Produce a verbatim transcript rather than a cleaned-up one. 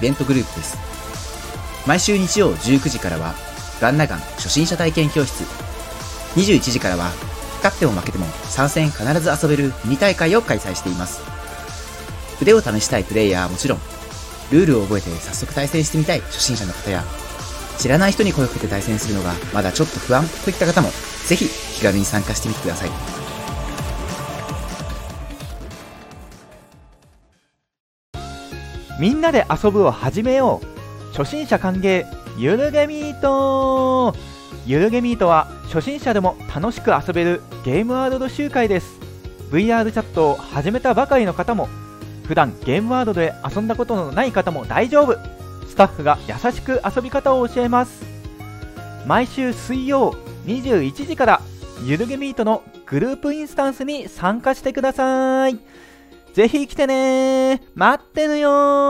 ベントグループです。毎週日曜じゅうくじからはガンナガン初心者体験教室、にじゅういちじからは勝っても負けても参戦必ず遊べるミニ大会を開催しています。腕を試したいプレイヤーはもちろん、ルールを覚えて早速対戦してみたい初心者の方や、知らない人に声をかけて対戦するのがまだちょっと不安といった方もぜひ気軽に参加してみてください。 みんなで遊ぶを始めよう。初心者歓迎ゆるゲミート。ゆるゲミートは初心者でも楽しく遊べるゲームワールド集会です。 ブイアール チャットを始めたばかりの方も、普段ゲームワールドで遊んだことのない方も大丈夫。スタッフが優しく遊び方を教えます。毎週水曜にじゅういちじからゆるゲミートのグループインスタンスに参加してください。ぜひ来てねー。待ってるよー。